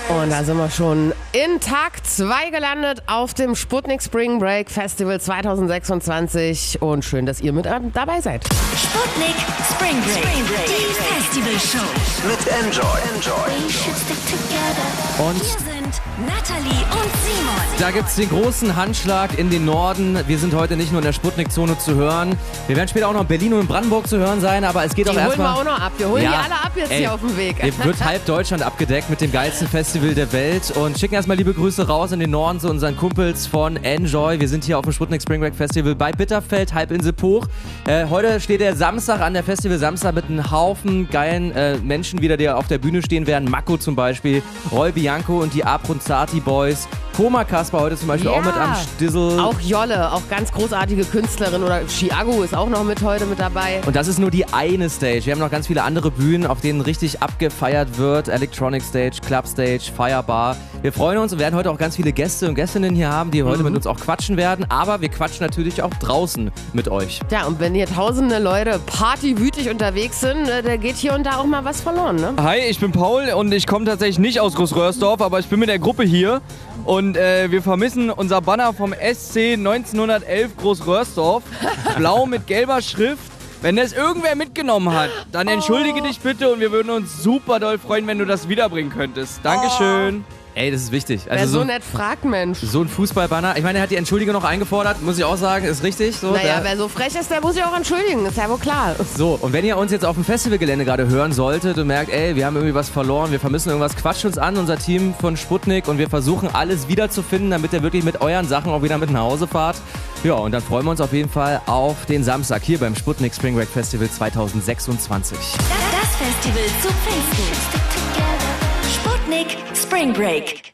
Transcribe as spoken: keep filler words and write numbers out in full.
Und da sind wir schon in Tag zwei gelandet auf dem Sputnik Spring Break Festival zwanzig sechsundzwanzig. Und schön, dass ihr mit dabei seid. Sputnik Spring Break, Spring Break. Die Festivalshow. Mit Enjoy. Enjoy. Und hier sind Nathalie und Simon. Da gibt's den großen Handschlag in den Norden. Wir sind heute nicht nur in der Sputnik-Zone zu hören. Wir werden später auch noch in Berlin und in Brandenburg zu hören sein, aber es geht die auch erstmal... Die holen wir auch noch ab. Wir holen ja, die alle ab jetzt ey, hier auf dem Weg. Hier wird halb Deutschland abgedeckt mit dem geilsten Festival der Welt und schicken erstmal liebe Grüße raus in den Norden zu unseren Kumpels von Enjoy. Wir sind hier auf dem Sputnik Spring Break Festival bei Bitterfeld, Halbinsel Puch. Äh, heute steht der Samstag an, der Festival Samstag mit einem Haufen geilen äh, Menschen wieder, die auf der Bühne stehen werden. Mako zum Beispiel, Roy Bianco und die Abronzati Boys. Koma Kasper heute zum Beispiel ja. auch mit am Stissel. Auch Jolle, auch ganz großartige Künstlerin. Oder Chiago ist auch noch mit heute mit dabei. Und das ist nur die eine Stage. Wir haben noch ganz viele andere Bühnen, auf denen richtig abgefeiert wird. Electronic Stage, Club Stage, Firebar. Wir freuen uns und werden heute auch ganz viele Gäste und Gästinnen hier haben, die heute mhm. mit uns auch quatschen werden. Aber wir quatschen natürlich auch draußen mit euch. Ja, und wenn hier tausende Leute partywütig unterwegs sind, da geht hier und da auch mal was verloren, ne? Hi, ich bin Paul und ich komme tatsächlich nicht aus Großröhrsdorf, aber ich bin mit der Gruppe hier. Und äh, wir vermissen unser Banner vom S C neunzehnhundertelf Großröhrsdorf. Blau mit gelber Schrift. Wenn das irgendwer mitgenommen hat, dann entschuldige oh. dich bitte und wir würden uns super doll freuen, wenn du das wiederbringen könntest. Dankeschön. Oh. Ey, das ist wichtig. Also Wer so, so nett fragt, Mensch. So ein Fußballbanner. Ich meine, er hat die Entschuldigung noch eingefordert, muss ich auch sagen, ist richtig. So, naja, der, wer so frech ist, der muss sich auch entschuldigen, ist ja wohl klar. So, und wenn ihr uns jetzt auf dem Festivalgelände gerade hören solltet und merkt, ey, wir haben irgendwie was verloren, wir vermissen irgendwas, quatscht uns an, unser Team von Sputnik, und wir versuchen alles wiederzufinden, damit ihr wirklich mit euren Sachen auch wieder mit nach Hause fahrt. Ja, und dann freuen wir uns auf jeden Fall auf den Samstag hier beim Sputnik Spring Break Festival zwanzig sechsundzwanzig. Das Festival zu Pfingsten. Sputnik Spring Break.